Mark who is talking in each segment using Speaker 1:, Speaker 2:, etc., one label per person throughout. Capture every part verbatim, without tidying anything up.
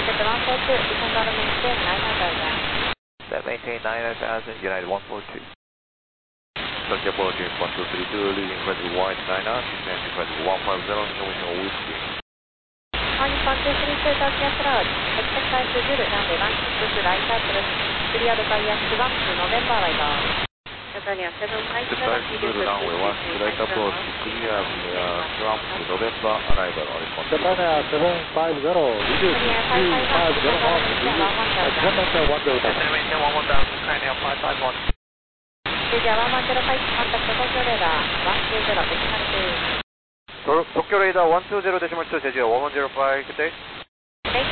Speaker 1: United one four two, descend or maintain nine thousand.
Speaker 2: That maintain nine thousand, United one four two. Tokyo apology one two three two, leading flight white nine knots, descending flight one five zero, Norwegian Whiskey.
Speaker 1: All one two three two, Tokyo approach, expect flight to Zulu, runway one six two, right approach, cleared by Yankee one to November arrival. Japan seven five zero,
Speaker 2: Zulu runway one six right approach, clear via Trump to November arrival on response.
Speaker 3: Japan seven five zero, reduce three five zero one, Japan one zero thousand.
Speaker 2: Maintain one one thousand, kindly up five five one.
Speaker 1: India one one zero five, contact Tokyo radar one two zero, decimal two.
Speaker 2: Tokyo radar one two zero decimal two, Jeju one one zero five, good day.
Speaker 1: Okay.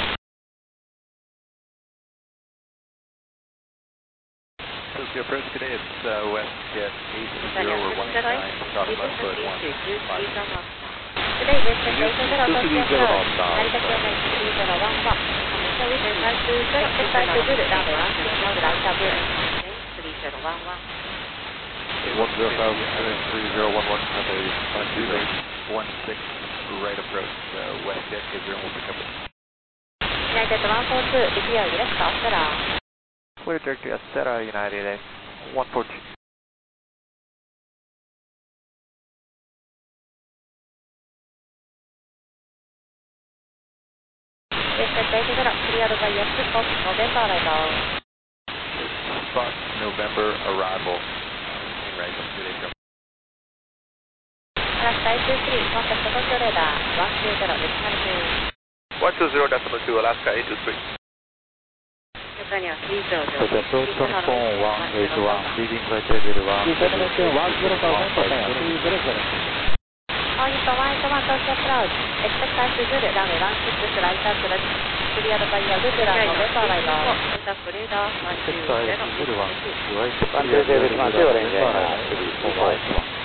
Speaker 2: Tokyo approach, good day, it's uh, WestJet eight zero or one nine, starting left foot one five.
Speaker 1: Today, WestJet eight zero, Tokyo approach, Narita Kyomei three zero one one. So we can fly to Zulu, expect flight to Zulu, runway one six two, right approach. three zero one one.
Speaker 2: one zero thousand, three zero one one, two eight one six, right approach, uh, WestJet eight zero, we'll pick up it.
Speaker 1: United one four two, repeat direct to Astera.
Speaker 2: Clear direct to Astera, United one four two.
Speaker 1: WestJet eight zero, cleared by Yankee four to November arrival.
Speaker 2: Spot November arrival. Right, good day, Trump.
Speaker 1: Alaska eight two three, contact Tokyo radar one two zero, decimal two.
Speaker 2: one two zero decimal two, Alaska eight two three.
Speaker 1: Japan three zero zero.
Speaker 3: So the approach on phone one eight one, leading flight level one seven one zero thousand, Japan three zero zero.
Speaker 1: All Houston one eight one, Tokyo approach, expect flight to Zulu, runway one six two, right approach, cleared by Yankee November arrival. Contact radar one two zero.
Speaker 3: one two zero decimal two, range nine three four one.